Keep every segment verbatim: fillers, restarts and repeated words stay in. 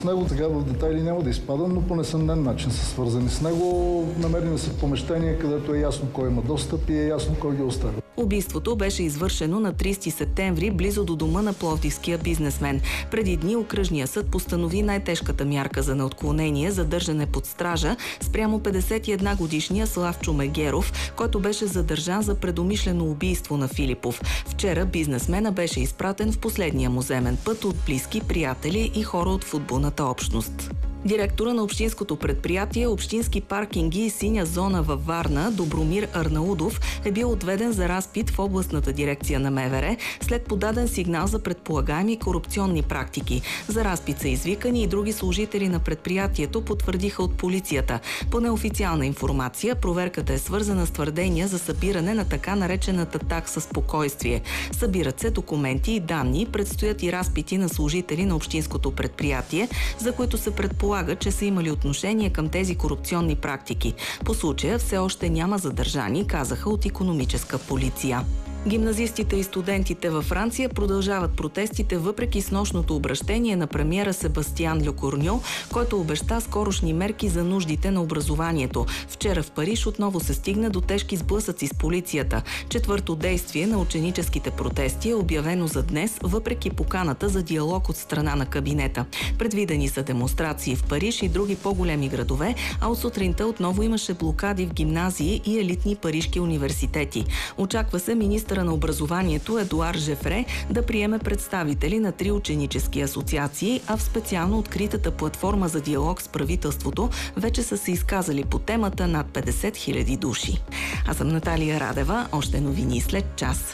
С него така в детайли няма да изпадам, но по несъмнен начин са свързани с него. Намерени са в помещение, където е ясно кой има достъп и е ясно кой ги оставя. Убийството беше извършено на тридесети септември близо до дома на пловдивския бизнесмен. Преди дни окръжния съд постанови най-тежката мярка за неотклонение, задържане под стража спрямо петдесет и една годишния Славчо Мегеров, който беше задържан за предумишлено убийство на Филипов. Вчера бизнесмена беше изпратен в последния му земен път от близки, приятели и хора от футболната общност. Директора на общинското предприятие Общински паркинги и синя зона във Варна, Добромир Арнаудов, е бил отведен за разпит в областната дирекция на МВР след подаден сигнал за предполагаеми корупционни практики. За разпит са извикани и други служители на предприятието, потвърдиха от полицията. По неофициална информация, проверката е свързана с твърдения за събиране на така наречената такса спокойствие. Събират се документи и данни, предстоят и разпити на служители на общинското предприятие, за които се предполага, че са имали отношение към тези корупционни практики. По случая все още няма задържани, казаха от икономическа полиция. Гимназистите и студентите във Франция продължават протестите въпреки снощното обращение на премиера Себастиан Лекорньо, който обеща скорошни мерки за нуждите на образованието. Вчера в Париж отново се стигна до тежки сблъсъци с полицията. Четвърто действие на ученическите протести е обявено за днес, въпреки поканата за диалог от страна на кабинета. Предвидени са демонстрации в Париж и други по-големи градове, а от сутринта отново имаше блокади в гимназии и елитни парижки университети. Очаква се министър на образованието Едуар Жефре да приеме представители на три ученически асоциации, а в специално откритата платформа за диалог с правителството вече са се изказали по темата над петдесет хиляди души. Аз съм Наталия Радева, още новини след час.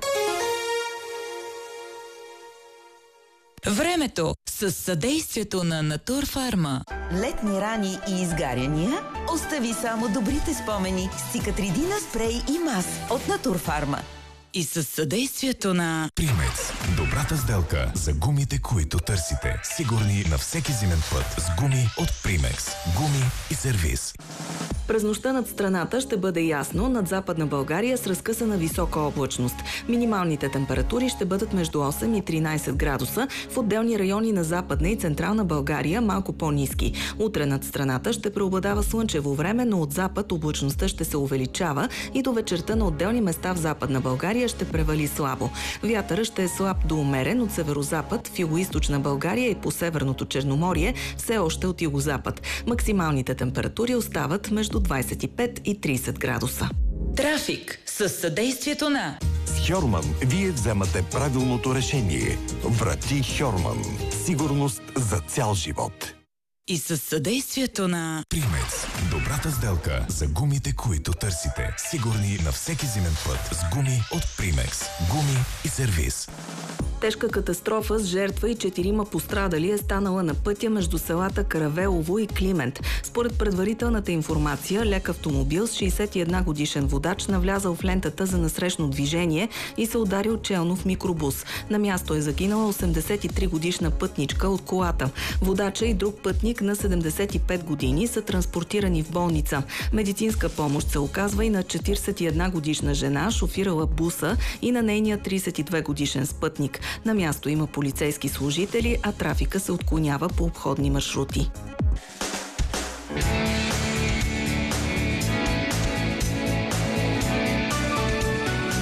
Времето с съдействието на Натурфарма. Летни рани и изгаряния? Остави само добрите спомени с Цикатридина спрей и мас от Натурфарма. И с съдействието на Примекс. Добрата сделка за гумите, които търсите. Сигурни на всеки зимен път с гуми от Примекс. Гуми и сервиз. През нощта над страната ще бъде ясно, над Западна България с разкъсана висока облачност. Минималните температури ще бъдат между осем и тринайсет градуса, в отделни райони на Западна и Централна България малко по-ниски. Утре над страната ще преобладава слънчево време, но от запад облачността ще се увеличава и до вечерта на отделни места в Западна България ще превали слабо. Вятъра ще е слаб до умерен от северозапад, в югоизточна България и по Северното Черноморие, все още от югозапад. Максималните температури остават между двайсет и пет и трийсет градуса. Трафик с съдействието на С Хьорман вие вземате правилното решение. Врати Хьорман. Сигурност за цял живот. И с съдействието на Примекс. Добрата сделка за гумите, които търсите. Сигурни на всеки зимен път с гуми от Примекс. Гуми и сервиз. Тежка катастрофа с жертва и четирима пострадали е станала на пътя между селата Каравелово и Климент. Според предварителната информация, лек автомобил с шейсет и една годишен водач навлязал в лентата за насрещно движение и се ударил челно в микробус. На място е загинала осемдесет и три годишна пътничка от колата. Водача и друг пътник на седемдесет и пет години са транспортирани в болница. Медицинска помощ се оказва и на четирийсет и една годишна жена, шофирала буса, и на нейния трийсет и две годишен спътник. На място има полицейски служители, а трафика се отклонява по обходни маршрути.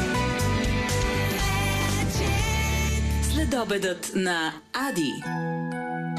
Следобедът на Ади.